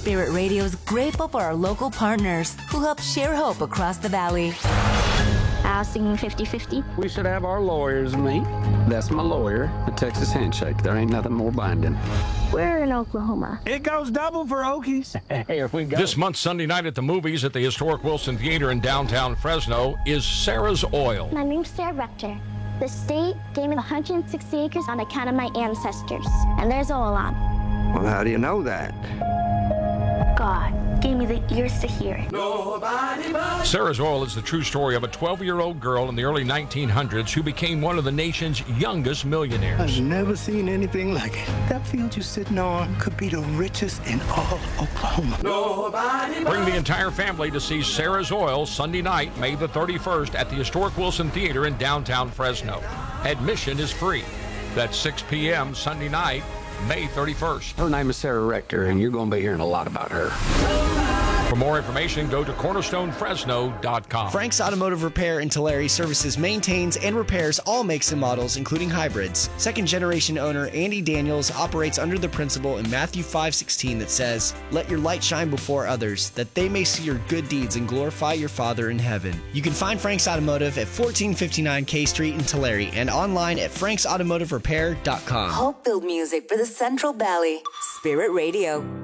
Spirit Radio is grateful for our local partners who help share hope across the valley. I was thinking 50-50. We should have our lawyers meet. That's my lawyer, the Texas Handshake. There ain't nothing more binding. We're in Oklahoma. It goes double for Okies. Here we go. This month, Sunday night at the movies at the historic Wilson Theater in downtown Fresno is Sarah's Oil. My name's Sarah Rector. The state gave me 160 acres on account of my ancestors. And there's a lot. Well, how do you know that? God gave me the ears to hear it. Sarah's Oil is the true story of a 12-year-old girl in the early 1900s who became one of the nation's youngest millionaires. I've never seen anything like it. That field you're sitting on could be the richest in all Oklahoma. Bring the entire family to see Sarah's Oil Sunday night, May the 31st at the historic Wilson Theater in downtown Fresno. Admission is free. That's 6 p.m. Sunday night, May 31st. Her name is Sarah Rector, and you're going to be hearing a lot about her. For more information, go to cornerstonefresno.com. Frank's Automotive Repair in Tulare services, maintains, and repairs all makes and models, including hybrids. Second-generation owner Andy Daniels operates under the principle in Matthew 5:16 that says, "Let your light shine before others, that they may see your good deeds and glorify your Father in heaven." You can find Frank's Automotive at 1459 K Street in Tulare and online at franksautomotiverepair.com. Hope-filled music for the Central Valley. Spirit Radio.